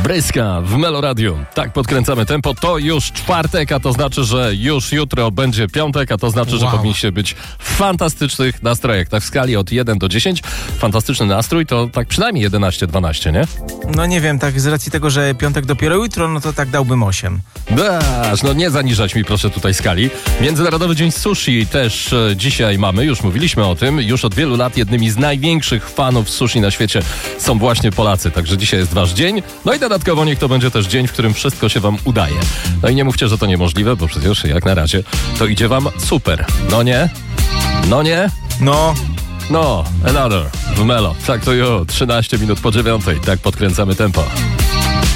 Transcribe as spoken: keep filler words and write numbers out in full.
Bryska w Melo Radio. Tak podkręcamy tempo. To już czwartek, a to znaczy, że już jutro będzie piątek, a to znaczy, wow. że powinniście być w fantastycznych nastrojach. Tak w skali od jeden do dziesięciu. Fantastyczny nastrój to tak przynajmniej jedenaście dwanaście, nie? No nie wiem, tak z racji tego, że piątek dopiero jutro, no to tak dałbym osiem. Dasz, no nie zaniżać mi proszę tutaj skali. Międzynarodowy Dzień Sushi też e, dzisiaj mamy, już mówiliśmy o tym. Już od wielu lat jednymi z największych fanów sushi na świecie są właśnie Polacy. Także dzisiaj jest wasz dzień. No i dodatkowo niech to będzie też dzień, w którym wszystko się wam udaje. No i nie mówcie, że to niemożliwe, bo przecież jak na razie to idzie wam super. No nie? No nie? No. No, another w Melo. Tak to już, trzynaście minut po dziewiątej. Tak podkręcamy tempo.